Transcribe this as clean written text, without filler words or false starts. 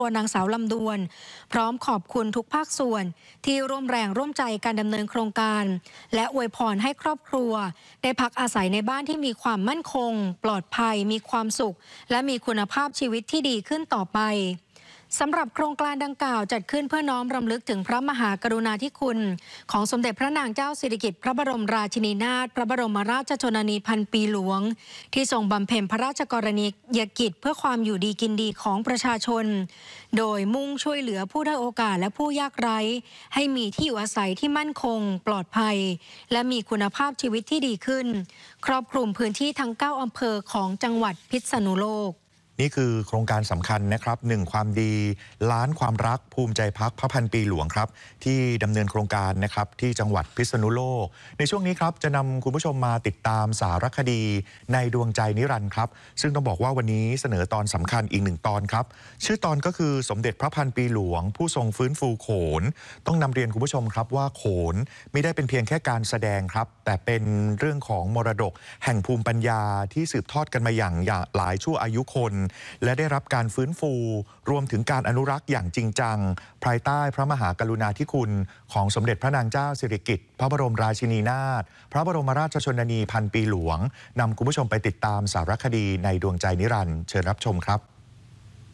ตัวนางสาวลำดวนพร้อมขอบคุณทุกภาคส่วนที่ร่วมแรงร่วมใจการดำเนินโครงการและอวยพรให้ครอบครัวได้พักอาศัยในบ้านที่มีความมั่นคงปลอดภัยมีความสุขและมีคุณภาพชีวิตที่ดีขึ้นต่อไปสำหรับโครงการดังกล่าวจัดขึ้นเพื่อน้อมรำลึกถึงพระมหากรุณาธิคุณของสมเด็จพระนางเจ้าสิริกิติ์พระบรมราชินีนาถพระบรมราชชนนีพันปีหลวงที่ทรงบำเพ็ญพระราชกรณียกิจเพื่อความอยู่ดีกินดีของประชาชนโดยมุ่งช่วยเหลือผู้ด้อยโอกาสและผู้ยากไร้ให้มีที่อยู่อาศัยที่มั่นคงปลอดภัยและมีคุณภาพชีวิตที่ดีขึ้นครอบคลุมพื้นที่ทั้ง9อำเภอของจังหวัดพิษณุโลกนี่คือโครงการสำคัญนะครับ1ความดีล้านความรักภูมิใจพักพระพันปีหลวงครับที่ดำเนินโครงการนะครับที่จังหวัดพิษณุโลกในช่วงนี้ครับจะนำคุณผู้ชมมาติดตามสารคดีในดวงใจนิรันดร์ครับซึ่งต้องบอกว่าวันนี้เสนอตอนสำคัญอีก1ตอนครับชื่อตอนก็คือสมเด็จพระพันปีหลวงผู้ทรงฟื้นฟูโขนต้องนำเรียนคุณผู้ชมครับว่าโขนไม่ได้เป็นเพียงแค่การแสดงครับแต่เป็นเรื่องของมรดกแห่งภูมิปัญญาที่สืบทอดกันมาอย่างหลายชั่วอายุคนและได้รับการฟื้นฟูรวมถึงการอนุรักษ์อย่างจริงจังภายใต้พระมหากรุณาธิคุณของสมเด็จพระนางเจ้าสิริกิติ์พระบรมราชินีนาถพระบรมราชชนนีพันปีหลวงนำคุณผู้ชมไปติดตามสารคดีในดวงใจนิรันดร์เชิญรับชมครับ